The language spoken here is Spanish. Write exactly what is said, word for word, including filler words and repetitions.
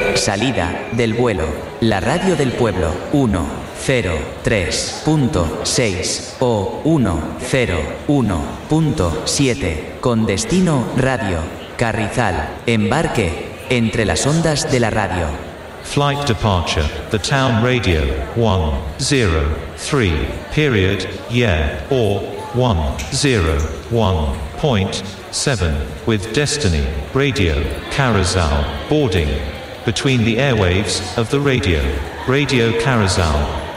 Salida del vuelo. La radio del pueblo. uno cero tres punto seis o uno cero uno punto siete. Con destino radio. Carrizal. Embarque entre las ondas de la radio. Flight departure, the town radio, one zero three, period, yeah, or one zero one point seven, with destiny, radio, Carrizal, boarding, between the airwaves of the radio, Radio Carrizal.